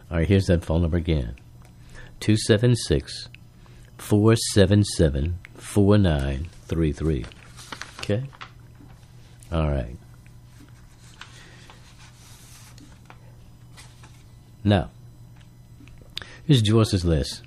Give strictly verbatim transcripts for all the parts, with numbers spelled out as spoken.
All right, here's that phone number again. two seven six, four seven seven, four nine three three. Okay? All right. Now, here's Joyce's list.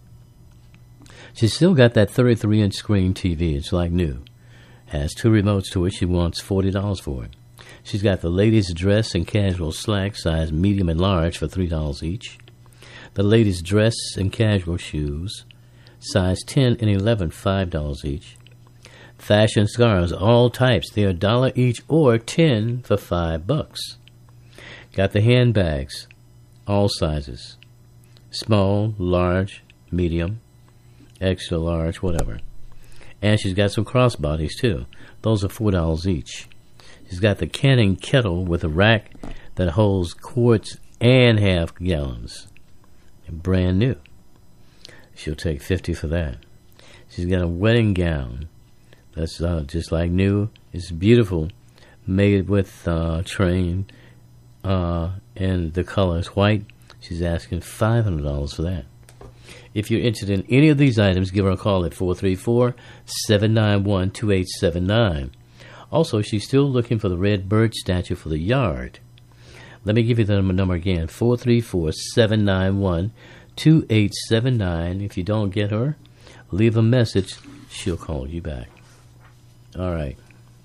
She's still got that thirty-three inch screen T V. It's like new. Has two remotes to it. She wants forty dollars for it. She's got the ladies' dress and casual slack, size medium and large, for three dollars each. The ladies' dress and casual shoes, size ten and eleven, five dollars each. Fashion scarves, all types. They're a dollar each or ten for five bucks. Got the handbags, all sizes. Small, large, medium, extra large, whatever. And she's got some crossbodies, too. Those are four dollars each. She's got the canning kettle with a rack that holds quarts and half gallons. Brand new. She'll take fifty dollars for that. She's got a wedding gown that's uh, just like new. It's beautiful, made with uh, train, uh, and the color is white. She's asking five hundred dollars for that. If you're interested in any of these items, give her a call at four three four, seven nine one, two eight seven nine. Also, she's still looking for the red bird statue for the yard. Let me give you the number again, four three four, seven nine one, two eight seven nine. If you don't get her, leave a message. She'll call you back. All right.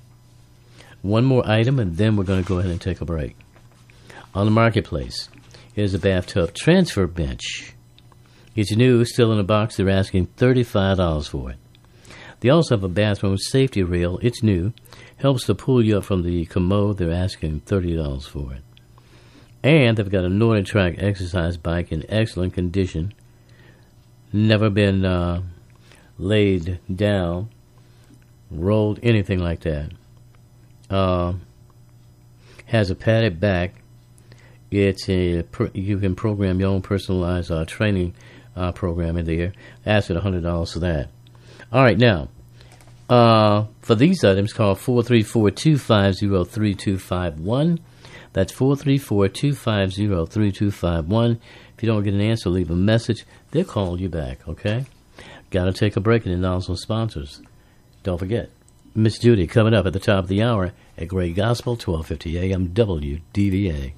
One more item, and then we're going to go ahead and take a break. On the marketplace, here's a bathtub transfer bench. It's new, still in a box. They're asking thirty-five dollars for it. They also have a bathroom safety rail. It's new. Helps to pull you up from the commode. They're asking thirty dollars for it. And they've got a Nordic Track exercise bike in excellent condition. Never been uh, laid down, rolled, anything like that. Uh, has a padded back. It's a you can program your own personalized uh, training uh, program in there. Ask it one hundred dollars for that. All right, now, uh, for these items, call four three four, two five zero, three two five one. That's four three four, two five zero, three two five one. If you don't get an answer, leave a message. They'll call you back, okay? Got to take a break and announce some sponsors. Don't forget, Miss Judy coming up at the top of the hour at Great Gospel, twelve fifty A M W D V A.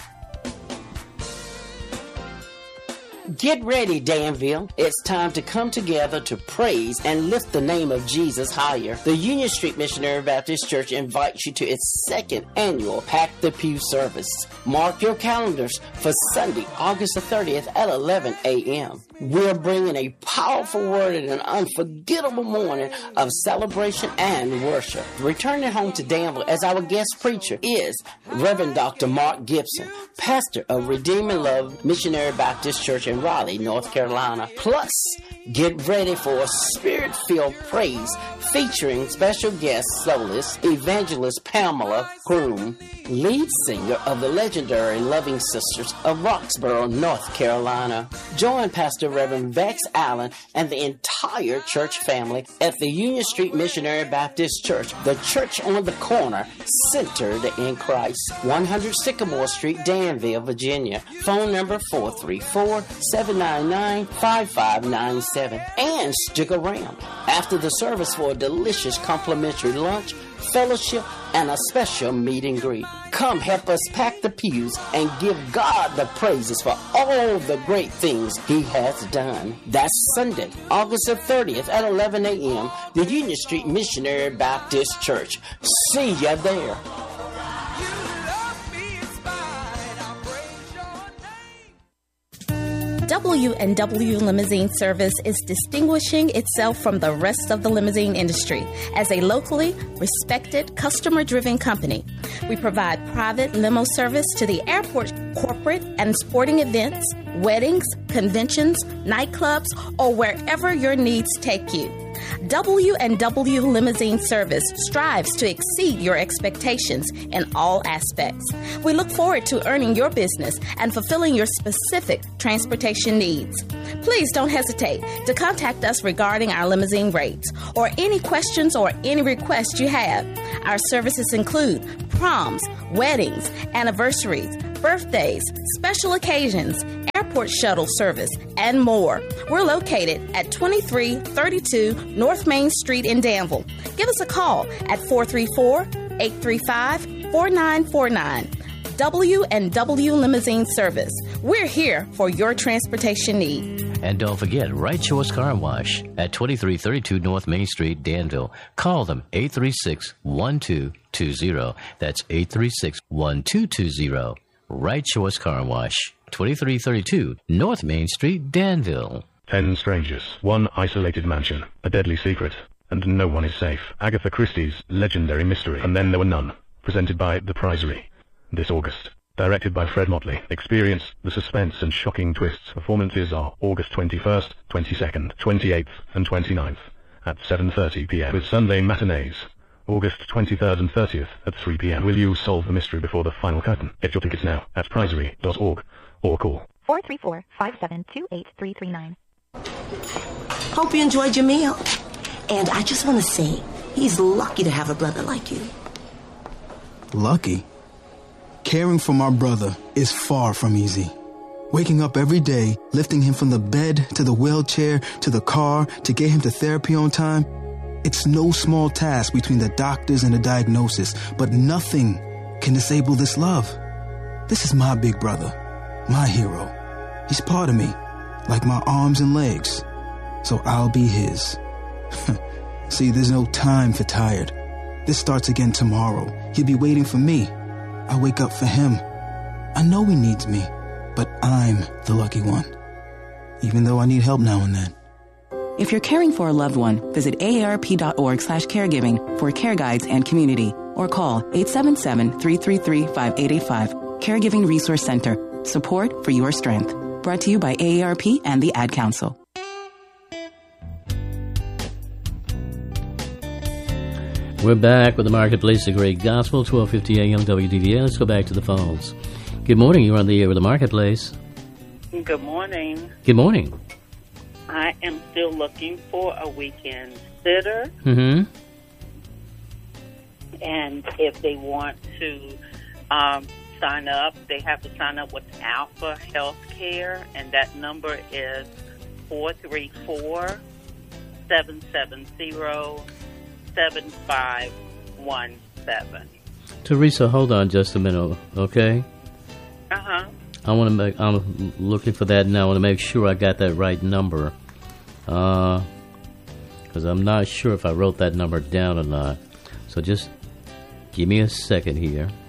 Get ready, Danville. It's time to come together to praise and lift the name of Jesus higher. The Union Street Missionary Baptist Church invites you to its second annual Pack the Pew service. Mark your calendars for Sunday, August the thirtieth at eleven a.m. We're bringing a powerful word and an unforgettable morning of celebration and worship. Returning home to Danville as our guest preacher is Reverend Doctor Mark Gibson, pastor of Redeeming Love Missionary Baptist Church in Raleigh, North Carolina. Plus, get ready for a spirit-filled praise featuring special guest soloist Evangelist Pamela Groom, lead singer of the legendary Loving Sisters of Roxborough, North Carolina. Join Pastor Reverend Vex Allen and the entire church family at the Union Street Missionary Baptist Church, the church on the corner, centered in Christ. one hundred Sycamore Street, Danville, Virginia. Phone number four three four, seven nine nine, five five nine seven. And stick around after the service for a delicious complimentary lunch, fellowship, and a special meet and greet. Come help us pack the pews and give God the praises for all the great things He has done. That's Sunday, August the thirtieth at eleven a.m., the Union Street Missionary Baptist Church. See ya there. W and W Limousine Service is distinguishing itself from the rest of the limousine industry as a locally respected, customer-driven company. We provide private limo service to the airport, corporate and sporting events, weddings, conventions, nightclubs, or wherever your needs take you. W and W Limousine Service strives to exceed your expectations in all aspects. We look forward to earning your business and fulfilling your specific transportation needs. Please don't hesitate to contact us regarding our limousine rates or any questions or any requests you have. Our services include proms, weddings, anniversaries, birthdays, special occasions, airport shuttle service, and more. We're located at twenty-three thirty-two North Main Street in Danville. Give us a call at four three four, eight three five, four nine four nine. W and W Limousine Service. We're here for your transportation need. And don't forget, Right Choice Car Wash at twenty-three thirty-two North Main Street, Danville. Call them eight three six, one two two zero. That's eight three six, one two two zero. Right Choice Car Wash, twenty-three thirty-two North Main Street, Danville. Ten strangers, one isolated mansion, a deadly secret, and no one is safe. Agatha Christie's legendary mystery, And Then There Were None, presented by The Prizery. This August. Directed by Fred Motley. Experience the suspense and shocking twists. Performances are August twenty-first, twenty-second, twenty-eighth, and twenty-ninth at seven thirty p.m. with Sunday matinees. August twenty-third and thirtieth at three p.m. Will you solve the mystery before the final curtain? Get your tickets now at prizery dot org or call four three four, five seven two eight three three nine. Hope you enjoyed your meal. And I just want to say, he's lucky to have a brother like you. Lucky? Caring for my brother is far from easy. Waking up every day, lifting him from the bed to the wheelchair to the car to get him to therapy on time, it's no small task between the doctors and the diagnosis, but nothing can disable this love. This is my big brother, my hero. He's part of me, like my arms and legs, so I'll be his. See, there's no time for tired. This starts again tomorrow. He'll be waiting for me. I wake up for him. I know he needs me, but I'm the lucky one, even though I need help now and then. If you're caring for a loved one, visit A A R P dot org slash caregiving for care guides and community, or call eight seven seven, three three three, five eight eight five. Caregiving Resource Center. Support for your strength. Brought to you by A A R P and the Ad Council. We're back with the Marketplace, the great gospel, twelve fifty a m W D V A. Let's go back to the phones. Good morning. You're on the air with the Marketplace. Good morning. Good morning. I am still looking for a weekend sitter. Mm-hmm. And if they want to um, sign up, they have to sign up with Alpha Healthcare, and that number is four three four, seven seven zero, seven five one seven. Teresa, hold on just a minute, okay? Uh-huh. I want to make, I'm looking for that now. I want to make sure I got that right number. Uh, because I'm not sure if I wrote that number down or not. So just give me a second here.